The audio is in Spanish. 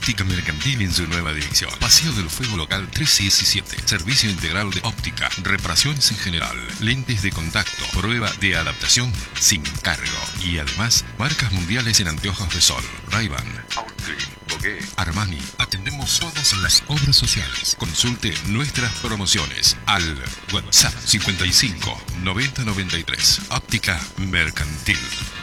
Óptica Mercantil en su nueva dirección. Paseo del Fuego Local 317. Servicio integral de óptica, reparaciones en general, lentes de contacto, prueba de adaptación sin cargo. Y además, marcas mundiales en anteojos de sol. Ray-Ban, Outcream, Bogué, Armani. Atendemos todas las obras sociales. Consulte nuestras promociones al WhatsApp 55 90 93. Óptica Mercantil.